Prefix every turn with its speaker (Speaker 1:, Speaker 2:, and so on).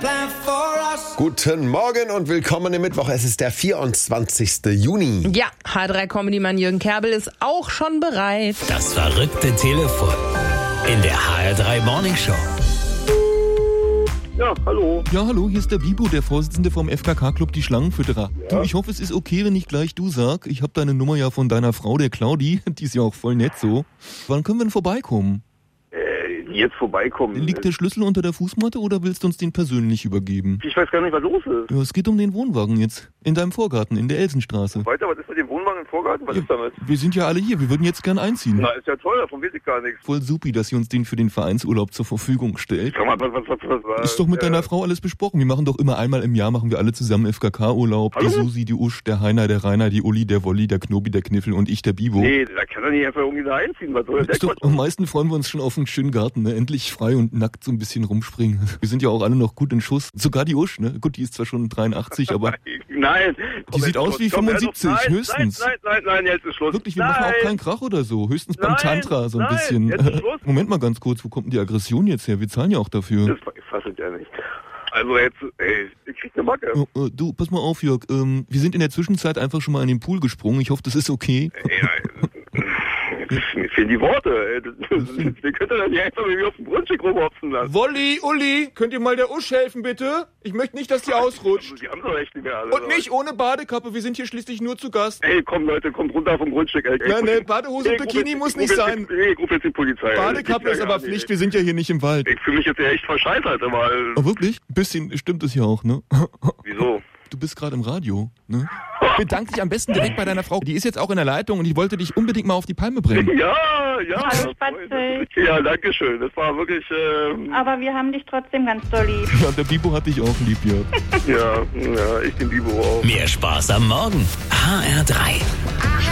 Speaker 1: Guten Morgen und willkommen im Mittwoch. Es ist der 24. Juni.
Speaker 2: Ja, H3-Comedy-Mann Jürgen Kerbel ist auch schon bereit.
Speaker 3: Das verrückte Telefon in der HR3 Morning Show.
Speaker 4: Ja, hallo.
Speaker 5: Ja, hallo, hier ist der Bibo, der Vorsitzende vom FKK-Club Die Schlangenfütterer. Ja. Du, ich hoffe, es ist okay, wenn ich gleich du sag. Ich habe deine Nummer ja von deiner Frau, der Claudi. Die ist ja auch voll nett so. Wann können wir denn vorbeikommen?
Speaker 4: Jetzt vorbeikommen.
Speaker 5: Liegt der Schlüssel unter der Fußmatte oder willst du uns den persönlich übergeben?
Speaker 4: Ich weiß gar nicht, was los ist.
Speaker 5: Ja, es geht um den Wohnwagen jetzt. In deinem Vorgarten, in der Elsenstraße.
Speaker 4: Weiter, was ist mit dem Wohnwagen im Vorgarten? Was ist damit?
Speaker 5: Wir sind ja alle hier, wir würden jetzt gern einziehen.
Speaker 4: Na, ist ja toll, davon weiß ich gar nichts.
Speaker 5: Voll supi, dass sie uns den für den Vereinsurlaub zur Verfügung stellt.
Speaker 4: Sag mal, was?
Speaker 5: Ist doch mit deiner Frau alles besprochen. Wir machen doch immer einmal im Jahr, machen wir alle zusammen FKK-Urlaub.
Speaker 4: Hallo?
Speaker 5: Die Susi, die Usch, der Heiner, der Rainer, die Uli, der Wolli, der Knobi, der Kniffel und ich, der Bibo.
Speaker 4: Nee, da kann er nicht einfach irgendwie da einziehen. Was soll der
Speaker 5: Ist doch, am meisten freuen wir uns schon auf einen schönen Garten, ne? Endlich frei und nackt so ein bisschen rumspringen. Wir sind ja auch alle noch gut in Schuss. Sogar die Usch, ne? Gut, die ist zwar schon 83, aber...
Speaker 4: Nein.
Speaker 5: Die sieht aus wie 75, höchstens.
Speaker 4: Nein, jetzt ist Schluss.
Speaker 5: Wirklich, wir machen auch keinen Krach oder so. Höchstens beim Tantra so ein bisschen.
Speaker 4: Jetzt ist Schluss.
Speaker 5: Moment mal ganz kurz, wo kommt denn die Aggression jetzt her? Wir zahlen ja auch dafür.
Speaker 4: Das fasse ich ja nicht. Also jetzt, ich krieg eine Macke.
Speaker 5: Du, pass mal auf, Jörg. Wir sind in der Zwischenzeit einfach schon mal in den Pool gesprungen. Ich hoffe, das ist okay.
Speaker 4: Mir fehlen die Worte. Wir können doch nicht einfach mit mir auf dem Grundstück rumhopsen lassen.
Speaker 5: Wolli, Uli, könnt ihr mal der Usch helfen, bitte? Ich möchte nicht, dass die ausrutscht.
Speaker 4: Die haben doch echt nicht mehr alle.
Speaker 5: Und nicht ohne Badekappe, wir sind hier schließlich nur zu Gast.
Speaker 4: Ey, komm Leute, kommt runter vom Grundstück. Ey,
Speaker 5: Ne, Badehose und Bikini muss nicht sein.
Speaker 4: Ich ruf jetzt die Polizei.
Speaker 5: Badekappe ist aber Pflicht, wir sind ja hier nicht im Wald.
Speaker 4: Ich fühle mich jetzt ja echt verscheißert, weil...
Speaker 5: Oh, wirklich? Ein bisschen stimmt es ja auch, ne?
Speaker 4: Wieso?
Speaker 5: Du bist gerade im Radio, ne? Bedank dich am besten direkt bei deiner Frau. Die ist jetzt auch in der Leitung und ich wollte dich unbedingt mal auf die Palme bringen.
Speaker 4: Ja.
Speaker 6: Hallo Spatzel.
Speaker 4: Ja, danke schön. Das war wirklich...
Speaker 6: Aber wir haben dich trotzdem ganz doll lieb.
Speaker 5: Ja, der Bibo hat dich auch lieb, Jörg.
Speaker 4: Ja, ich den Bibo auch.
Speaker 3: Mehr Spaß am Morgen. HR3.